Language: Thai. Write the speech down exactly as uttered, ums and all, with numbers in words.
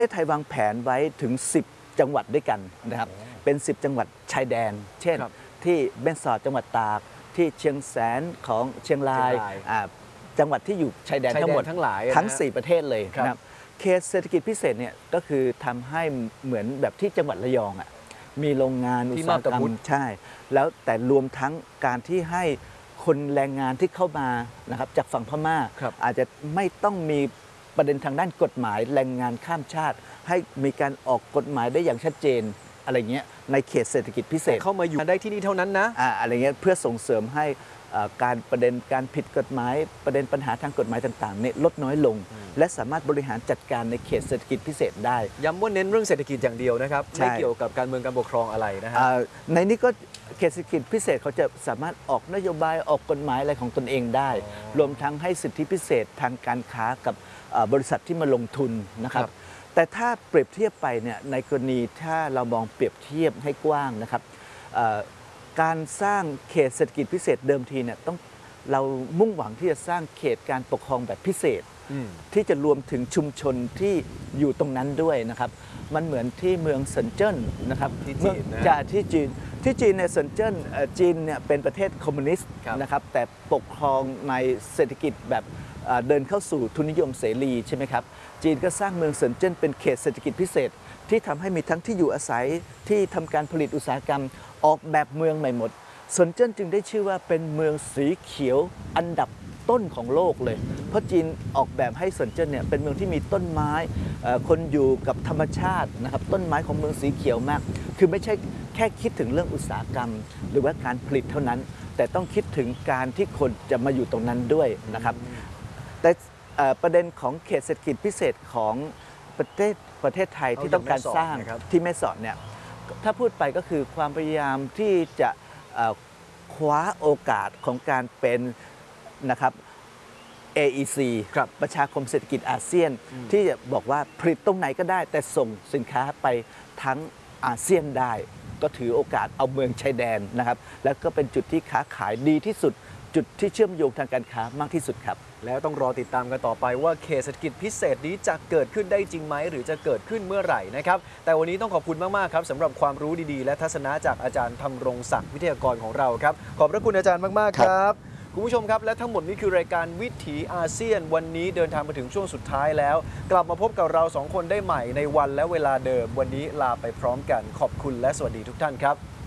ประเทศไทยวางแผนไว้ถึงสิบจังหวัดด้วยกันนะครับเป็นสิบจังหวัดชายแดนเช่นที่แม่สอดจังหวัดตากที่เชียงแสนของเชียงรายจังหวัดที่อยู่ชายแดนทั้งหมดทั้งหลายทั้งสี่ประเทศเลยนะครับเขตเศรษฐกิจพิเศษเนี่ยก็คือทำให้เหมือนแบบที่จังหวัดระยองอ่ะมีโรงงานอุตสาหกรรมใช่แล้วแต่รวมทั้งการที่ให้คนแรงงานที่เข้ามานะครับจากฝั่งพม่าอาจจะไม่ต้องมีประเด็นทางด้านกฎหมายแรงงานข้ามชาติให้มีการออกกฎหมายได้อย่างชัดเจนอะไรเงี้ยในเขตเศรษฐกิจพิเศษเข้ามาอยู่ได้ที่นี่เท่านั้นนะอ่าอะไรเงี้ยเพื่อส่งเสริมให้การประเด็นการผิดกฎหมายประเด็นปัญหาทางกฎหมายต่างๆเนี่ยลดน้อยลงและสามารถบริหารจัดการในเขตเศรษฐกิจพิเศษได้ย้ำว่าเน้นเรื่องเศรษฐกิจอย่างเดียวนะครับไม่เกี่ยวกับการเมืองการปกครองอะไรนะฮะในนี้ก็เขตเศรษฐกิจพิเศษเขาจะสามารถออกนโยบายออกกฎหมายอะไรของตนเองได้รวมทั้งให้สิทธิพิเศษทางการค้ากับบริษัทที่มาลงทุนนะครับแต่ถ้าเปรียบเทียบไปเนี่ยในกรณีถ้าเรามองเปรียบเทียบให้กว้างนะครับการสร้างเขตเศรษฐกิจพิเศษเดิมทีเนี่ยต้องเรามุ่งหวังที่จะสร้างเขตการปกครองแบบพิเศษที่จะรวมถึงชุมชนที่อยู่ตรงนั้นด้วยนะครับมันเหมือนที่เมืองเซินเจิ้นนะครับที่จีนนะจะที่จีนที่จีนในเซินเจิ้นจีนเนี่ยเป็นประเทศคอมมิวนิสต์นะครับแต่ปกครองในเศรษฐกิจแบบเดินเข้าสู่ทุนนิยมเสรีใช่ไหมครับจีนก็สร้างเมืองเซินเจิ้นเป็นเขตเศรษฐกิจพิเศษที่ทำให้มีทั้งที่อยู่อาศัยที่ทำการผลิตอุตสาหกรรมออกแบบเมืองใหม่หมดเซินเจิ้นจึงได้ชื่อว่าเป็นเมืองสีเขียวอันดับต้นของโลกเลยเพราะจีนออกแบบให้เซินเจิ้นเนี่ยเป็นเมืองที่มีต้นไม้คนอยู่กับธรรมชาตินะครับต้นไม้ของเมืองสีเขียวมากคือไม่ใช่แค่คิดถึงเรื่องอุตสาหกรรมหรือว่าการผลิตเท่านั้นแต่ต้องคิดถึงการที่คนจะมาอยู่ตรงนั้นด้วยนะครับแต่ประเด็นของเขตเศรษฐกิจพิเศษของประเทศประเทศไทยที่ต้องการสร้างที่แม่สอดเนี่ยถ้าพูดไปก็คือความพยายามที่จะคว้าโอกาสของการเป็นนะครับ เอ อี ซี ประชาคมเศรษฐกิจอาเซียนที่จะบอกว่าผลิตตรงไหนก็ได้แต่ส่งสินค้าไปทั้งอาเซียนได้ก็ถือโอกาสเอาเมืองชายแดนนะครับแล้วก็เป็นจุดที่ค้าขายดีที่สุดจุดที่เชื่อมโยงทางการค้ามากที่สุดครับแล้วต้องรอติดตามกันต่อไปว่าเขตเศรษฐกิจพิเศษนี้จะเกิดขึ้นได้จริงไหมหรือจะเกิดขึ้นเมื่อไหร่นะครับแต่วันนี้ต้องขอบคุณมากๆครับสำหรับความรู้ดีๆและทัศนะจากอาจารย์ธำรงศักดิ์วิทยากรของเราครับขอบพระคุณอาจารย์มากๆครับคุณผู้ชมครับและทั้งหมดนี้คือรายการวิถีอาเซียนวันนี้เดินทางมาถึงช่วงสุดท้ายแล้วกลับมาพบกับเราสองคนได้ใหม่ในวันและเวลาเดิมวันนี้ลาไปพร้อมกันขอบคุณและสวัสดีทุกท่านครับ